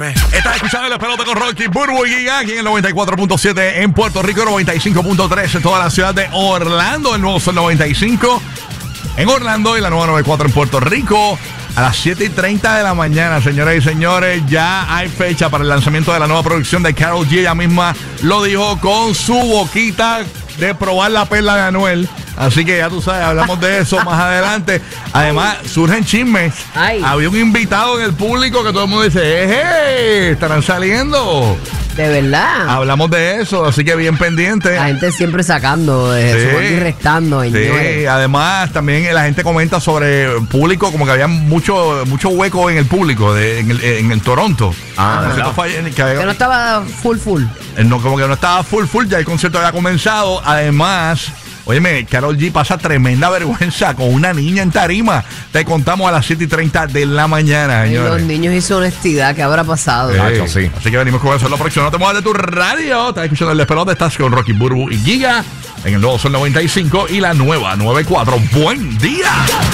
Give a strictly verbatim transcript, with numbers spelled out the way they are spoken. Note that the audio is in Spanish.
Estás escuchando el Pelota con Rocky, Burbu y Giga aquí en el noventa y cuatro punto siete en Puerto Rico, noventa y cinco punto tres en toda la ciudad de Orlando, el nuevo Sol noventa y cinco en Orlando y la nueva noventa y cuatro en Puerto Rico. A las siete y treinta de la mañana, señoras y señores, ya hay fecha para el lanzamiento de la nueva producción de Karol G. Ella misma lo dijo con su boquita de probar la perla de Anuel. Así que ya tú sabes, hablamos de eso más adelante. Además, surgen chismes. Ay. Había un invitado en el público que todo el mundo dice, ¡eje! ¿Estarán saliendo? De verdad. Hablamos de eso, así que bien pendiente. La gente siempre sacando de Sí. eso y restando. Sí, Señores. además también la gente comenta sobre público, como que había mucho mucho hueco en el público, de, en, el, en el Toronto. Ah, El concierto fue- que había- Que no estaba full full. eh, no, como que no estaba full full, ya el concierto había comenzado. Además, óyeme, Karol G pasa tremenda vergüenza con una niña en tarima. Te contamos a las siete y treinta de la mañana, Y los señores. niños y su honestidad, ¿qué habrá pasado? Eh, Nacho, sí. Así que venimos con eso en la próxima. No te muevas de tu radio. Estás escuchando el despelote. Estás con Rocky, Burbu y Giga en el nuevo Sol noventa y cinco y la nueva noventa y cuatro. ¡Buen día!